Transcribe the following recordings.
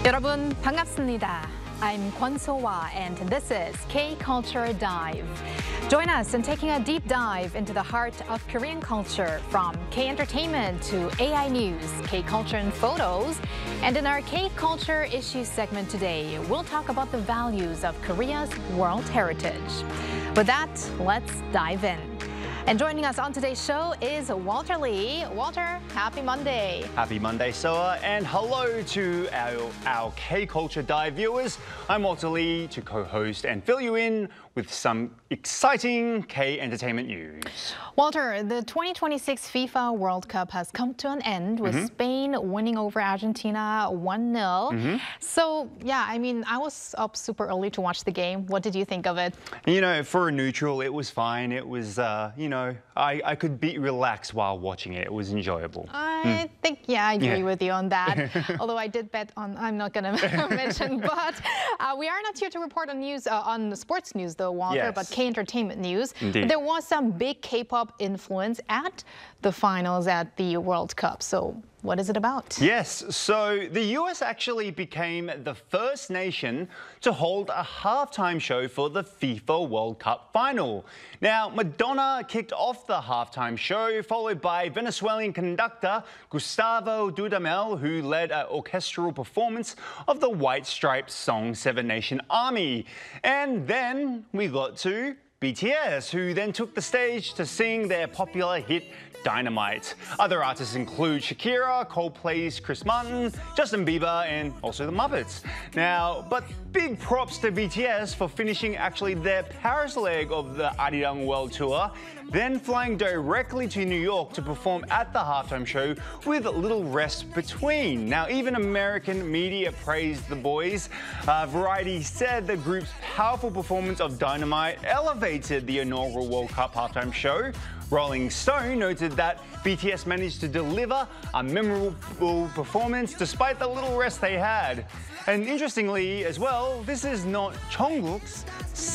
여러분 반갑습니다. I'm Kwon So-hwa and this is K-Culture Dive. Join us in taking a deep dive into the heart of Korean culture from K-entertainment to AI news, K-culture and photos. And in our K-Culture Issues segment today, we'll talk about the values of Korea's world heritage. With that, let's dive in. And joining us on today's show is Walter Lee. Walter, happy Monday. Happy Monday, Soa, and hello to our K-Culture Dive viewers. I'm Walter Lee to co-host and fill you in with some exciting K-entertainment news. Walter, the 2026 FIFA World Cup has come to an end with Spain winning over Argentina 1-0. So, yeah, I mean, I was up super early to watch the game. What did you think of it? You know, for a neutral, it was fine. It was, you know, I could be relaxed while watching it. It was enjoyable. I think, yeah, I agree with you on that. Although I did bet on, I'm not going to mention, but we are not here to report on news, on the sports news, though, Walter, but K-entertainment news. Indeed. There was some big K-pop influence at the finals at the World Cup. So what is it about? Yes, so the US actually became the first nation to hold a halftime show for the FIFA World Cup final. Now, Madonna kicked off the halftime show, followed by Venezuelan conductor Gustavo Dudamel, who led an orchestral performance of the White Stripes song Seven Nation Army. And then we got to BTS, who then took the stage to sing their popular hit Dynamite. Other artists include Shakira, Coldplay's Chris Martin, Justin Bieber, and also the Muppets. Now, but big props to BTS for finishing actually their Paris leg of the Arirang World Tour, then flying directly to New York to perform at the halftime show with little rest between. Now, even American media praised the boys. Variety said the group's powerful performance of Dynamite elevated the inaugural World Cup halftime show. Rolling Stone noted that BTS managed to deliver a memorable performance despite the little rest they had. And interestingly as well, this is not Jungkook's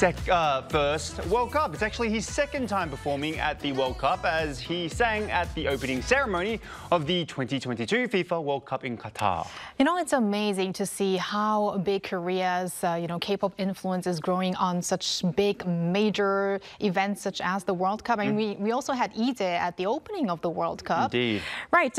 first World Cup. It's actually his second time performing at the World Cup, as he sang at the opening ceremony of the 2022 FIFA World Cup in Qatar. You know, it's amazing to see how big Korea's, K-pop influence is growing on such big major events such as the World Cup. I mean, we also had Lee Jae at the opening of the World Cup. Indeed. Right.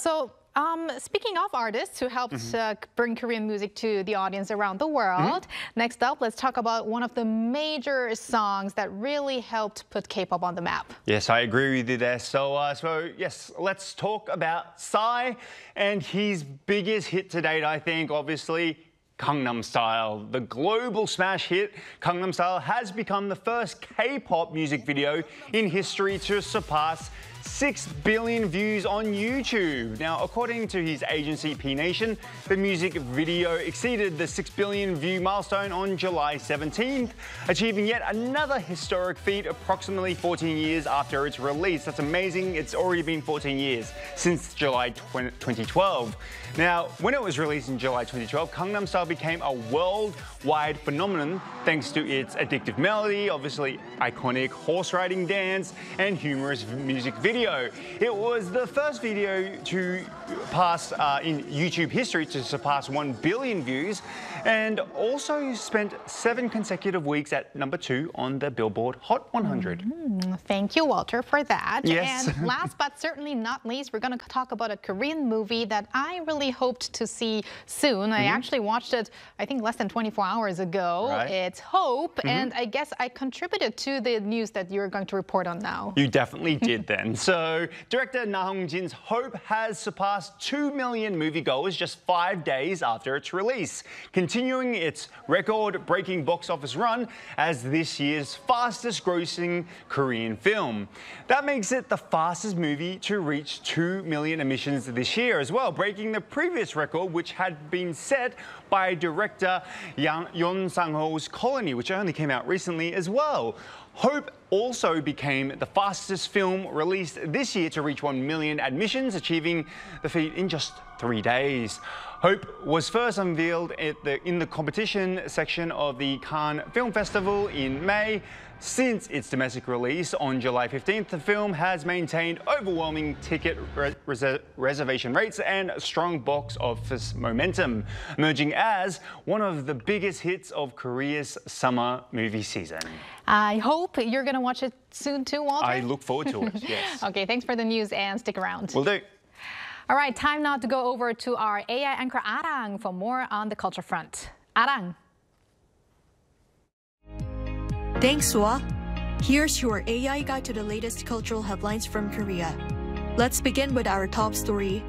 Speaking of artists who helped bring Korean music to the audience around the world, next up, let's talk about one of the major songs that really helped put K-pop on the map. Yes, I agree with you there. So yes, let's talk about Psy and his biggest hit to date, I think, obviously, Gangnam Style. The global smash hit, Gangnam Style, has become the first K-pop music video in history to surpass 6 billion views on YouTube. Now, according to his agency P Nation, the music video exceeded the 6 billion view milestone on July 17th, achieving yet another historic feat approximately 14 years after its release. That's amazing. It's already been 14 years since July 2012. Now, when it was released in July 2012, Gangnam Style became a worldwide phenomenon thanks to its addictive melody, obviously iconic horse riding dance, and humorous music video. It was the first video to pass in YouTube history to surpass 1 billion views, and also spent 7 consecutive weeks at #2 on the Billboard Hot 100. Thank you, Walter, for that. Yes. And last but certainly not least, we're going to talk about a Korean movie that I really hoped to see soon. I actually watched it, I think, less than 24 hours ago. Right. It's Hope, and I guess I contributed to the news that you're going to report on now. You definitely did then. So, director Na Hong-jin's Hope has surpassed 2 million moviegoers just 5 days after its release, continuing its record-breaking box office run as this year's fastest-grossing Korean film. That makes it the fastest movie to reach 2 million admissions this year as well, breaking the previous record, which had been set by director Yoon Sang-ho's Colony, which only came out recently as well. Hope also became the fastest film released this year to reach 1 million admissions, achieving the feat in just 3 days. Hope was first unveiled in the competition section of the Cannes Film Festival in May. Since its domestic release on July 15th, the film has maintained overwhelming ticket reservation rates and strong box office momentum, emerging as one of the biggest hits of Korea's summer movie season. I hope you're going to watch it soon too, Walter. I look forward to it, yes. Okay, thanks for the news and stick around. Will do. All right, time now to go over to our AI anchor Arang for more on the culture front. Arang. Thanks, Sua. Here's your AI guide to the latest cultural headlines from Korea. Let's begin with our top story.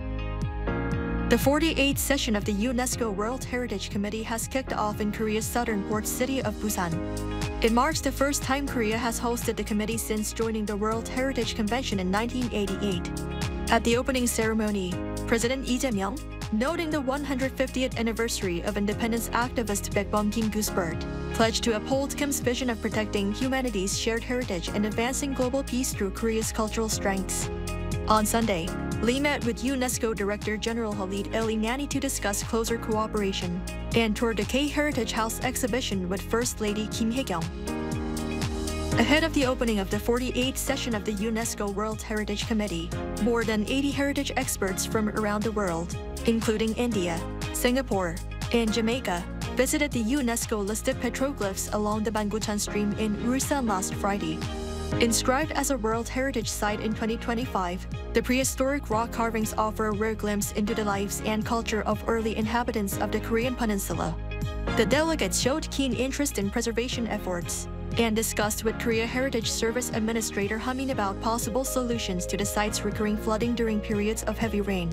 The 48th session of the UNESCO World Heritage Committee has kicked off in Korea's southern port city of Busan. It marks the first time Korea has hosted the committee since joining the World Heritage Convention in 1988. At the opening ceremony, President Lee Jae-myung, noting the 150th anniversary of independence activist Baekbom Kim Gusbert, pledged to uphold Kim's vision of protecting humanity's shared heritage and advancing global peace through Korea's cultural strengths. On Sunday, Lee met with UNESCO Director General Khalid El-Inani to discuss closer cooperation and toured the K-Heritage House exhibition with First Lady Kim Hae-kyung. Ahead of the opening of the 48th session of the UNESCO World Heritage Committee, more than 80 heritage experts from around the world, including India, Singapore, and Jamaica, visited the UNESCO-listed petroglyphs along the Banguchan Stream in Ulsan last Friday. Inscribed as a World Heritage Site in 2025, the prehistoric rock carvings offer a rare glimpse into the lives and culture of early inhabitants of the Korean peninsula. The delegates showed keen interest in preservation efforts and discussed with Korea Heritage Service Administrator Hamin about possible solutions to the site's recurring flooding during periods of heavy rain.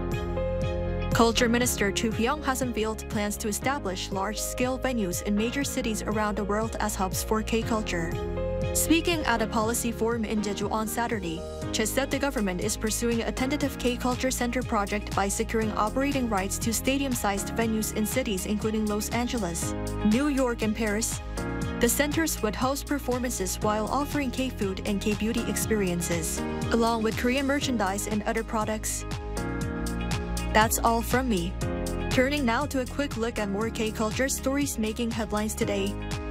Culture Minister Chu Hyung has unveiled plans to establish large-scale venues in major cities around the world as hubs for K-culture. Speaking at a policy forum in Jeju on Saturday, Che said the government is pursuing a tentative K-Culture Center project by securing operating rights to stadium-sized venues in cities including Los Angeles, New York, and Paris. The centers would host performances while offering K-food and K-beauty experiences, along with Korean merchandise and other products. That's all from me. Turning now to a quick look at more K-culture stories making headlines today.